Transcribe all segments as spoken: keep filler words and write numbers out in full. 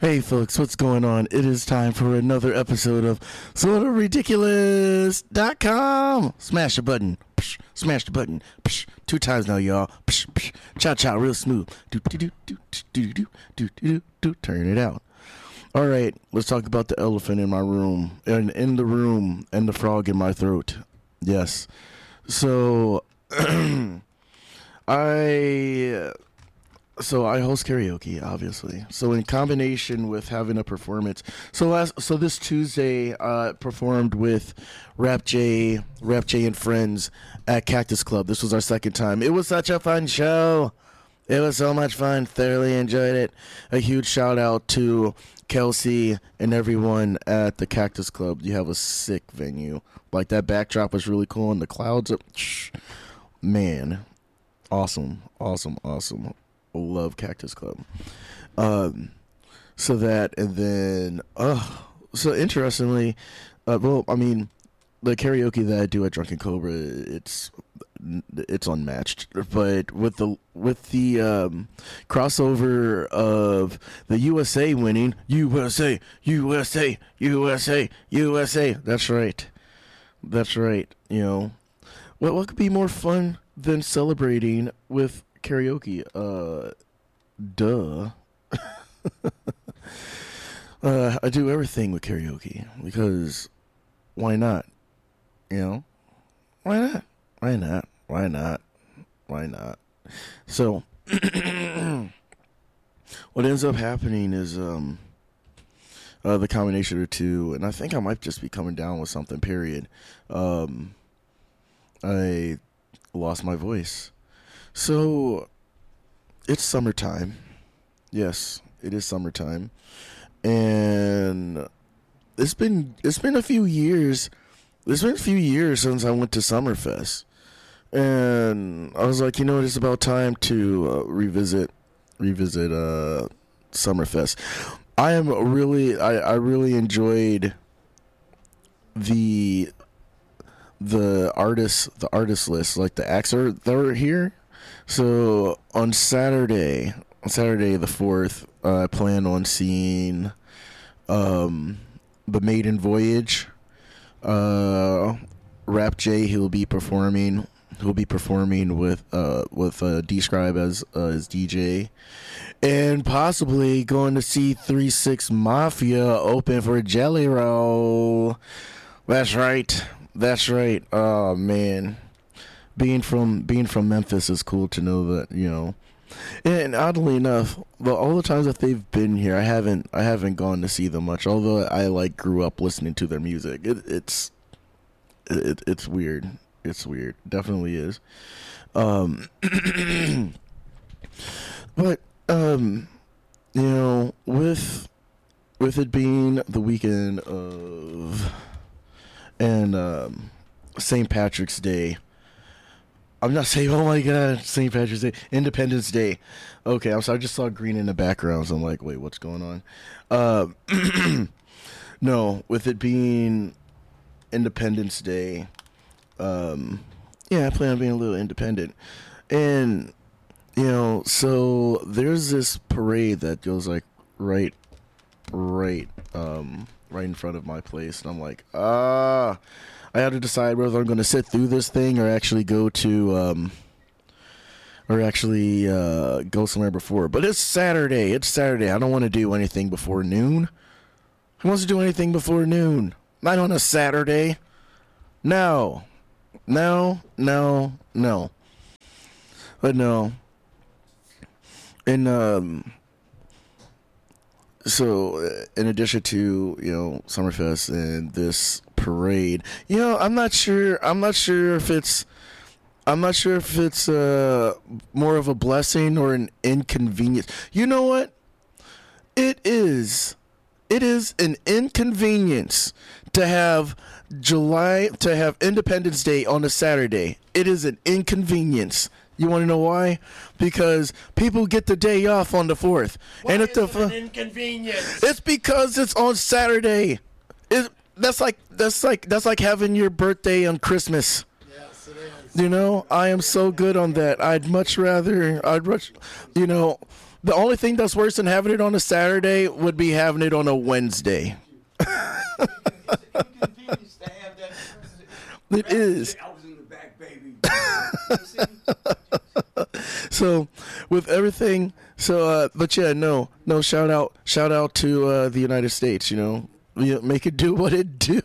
Hey folks, what's going on? It is time for another episode of Sort of Ridiculous dot com. Smash the button. Psh, smash the button. Psh, two times now, y'all. Psh, psh, chow chow, real smooth. Do do do do do do do do do. Turn it out. All right, let's talk about the elephant in my room, and in the room, and the frog in my throat. Yes. So, I. So I host karaoke, obviously. So in combination with having a performance, so last, so this Tuesday, uh, performed with Rap J, Rap J and friends at Cactus Club. This was our second time. It was such a fun show. It was so much fun. Thoroughly enjoyed it. A huge shout out to Kelsey and everyone at the Cactus Club. You have a sick venue. Like, that backdrop was really cool, and the clouds are, man, awesome, awesome, awesome. Love Cactus Club. Um, so that, and then, oh, so interestingly, uh, well, I mean, the karaoke that I do at Drunken Cobra, it's it's unmatched. But with the with the um, crossover of the U S A winning, U S A, U S A, U S A, U S A. That's right. That's right. You know, what what could be more fun than celebrating with karaoke? Uh, duh. uh, I do everything with karaoke because why not? You know, why not? Why not? Why not? Why not? So, what ends up happening is um, uh, the combination of two, and I think I might just be coming down with something. Period. Um, I lost my voice. So, it's summertime. Yes, it is summertime. And it's been it's been a few years. It's been a few years since I went to Summerfest. And I was like, you know, it's about time to uh, revisit revisit uh, Summerfest. I am really I, I really enjoyed the the artists the artist list, like the acts are that were here. So on Saturday, on Saturday the fourth, uh, I plan on seeing um, The Maiden Voyage. Uh, Rap J, he'll be performing. He'll be performing with uh with uh, D-Scribe as uh, as D J, and possibly going to see three six Mafia open for Jelly Roll. That's right. That's right. Oh man. Being from being from Memphis is cool to know that, you know. And oddly enough, well, all the times that they've been here, I haven't I haven't gone to see them much. Although I like grew up listening to their music, it, it's it, it's weird. It's weird. Definitely is. Um, but um, you know, with with it being the weekend of and um, Saint Patrick's Day. I'm not saying, oh my God, Saint Patrick's Day, Independence Day. Okay, I'm sorry, I just saw green in the background, so I'm like, wait, what's going on? Uh, no, with it being Independence Day, um, yeah, I plan on being a little independent. And, you know, so there's this parade that goes, like, right, right, um, right in front of my place, and I'm like, ah... I had to decide whether I'm going to sit through this thing or actually go to, um, or actually uh, go somewhere before. But it's Saturday. It's Saturday. I don't want to do anything before noon. Who wants to do anything before noon? Not on a Saturday. No. No, no, no. But no. And, um... So, in addition to, you know, Summerfest and this parade, you know, I'm not sure, I'm not sure if it's, I'm not sure if it's uh, more of a blessing or an inconvenience. You know what? It is, it is an inconvenience to have July, to have Independence Day on a Saturday. It is an inconvenience. You want to know why? Because people get the day off on the fourth. Why and is if the it an inconvenience? It's because it's on Saturday. It that's like that's like that's like having your birthday on Christmas. Yes, it is. You know, I am so good on that. I'd much rather I'd much, you know, the only thing that's worse than having it on a Saturday would be having it on a Wednesday. It is. I was in the back, baby. So with everything, so uh, but yeah, no, no shout out, shout out to uh, the United States. You know, You know, make it do what it do.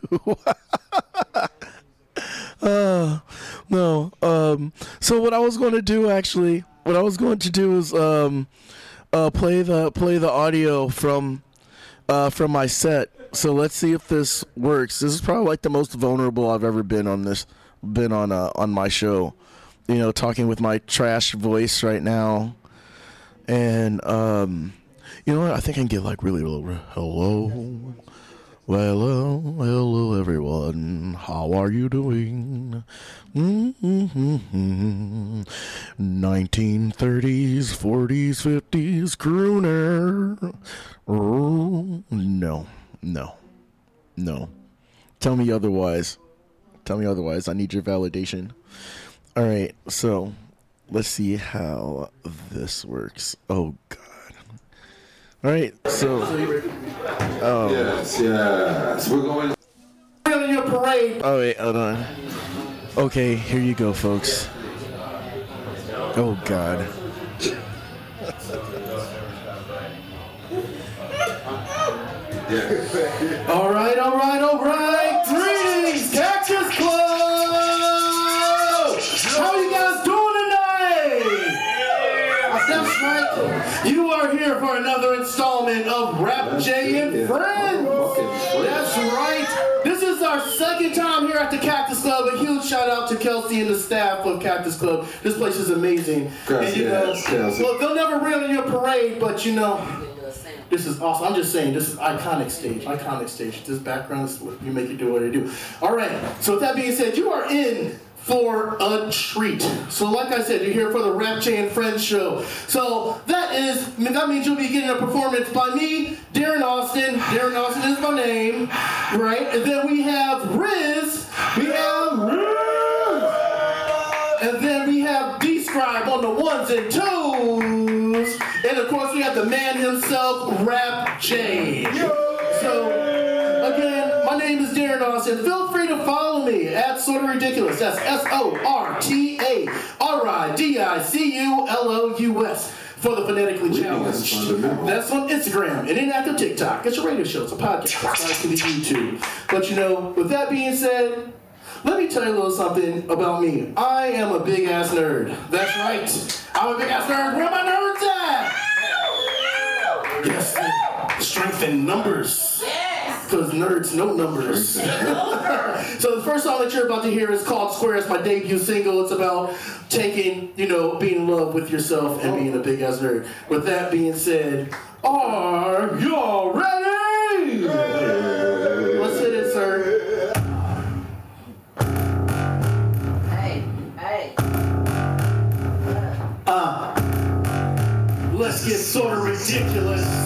uh, no. Um. So what I was going to do actually, what I was going to do is um, uh, play the play the audio from uh from my set. So let's see if this works. This is probably like the most vulnerable I've ever been on this, been on uh, on my show. You know, talking with my trash voice right now, and um, you know what? I think I can get like really low. Hello, well, hello, hello, everyone. How are you doing? Mm-hmm. nineteen thirties, forties, fifties crooner. Oh, no. No. No. Tell me otherwise. Tell me otherwise. I need your validation. All right. So, let's see how this works. Oh, God. All right. So. Oh. Yes, yes. We're going. In your parade. Oh, wait. Hold on. Okay. Here you go, folks. Oh, God. All right, all right, all right. Greetings, Cactus Club. How you guys doing tonight? That's right. You are here for another installment of Rap J and Friends. That's right. This is our second time here at the Cactus Club. A huge shout out to Kelsey and the staff of Cactus Club. This place is amazing. And you know, look, they'll never rail in your parade, but you know, this is awesome. I'm just saying, this is iconic stage. Iconic stage. This background is what you make it do what it do. All right. So with that being said, you are in for a treat. So like I said, you're here for the Rap J and Friends show. So that is, that means you'll be getting a performance by me, Darren Austin. Darren Austin is my name, right? And then we have Riz. We have Riz. And then we have D-Scribe on the ones and twos. And of course we have the man himself, Rap J. So, again, my name is Darren Austin. Feel free to follow me at Sorta Ridiculous. That's S O R T A R I D I C U L O U S for the phonetically challenged. That's on Instagram and inactive TikTok. It's a radio show. It's a podcast. It's to the YouTube. But you know, with that being said, let me tell you a little something about me. I am a big ass nerd. That's right. I'm a big ass nerd. Where are my nerds at? Yes. Strength in numbers. Because nerds know numbers. So the first song that you're about to hear is called Square. It's my debut single. It's about taking, you know, being in love with yourself and being a big ass nerd. With that being said, are y'all ready? Let's hit it, sir. Hey, hey. Uh, let's get sort of ridiculous.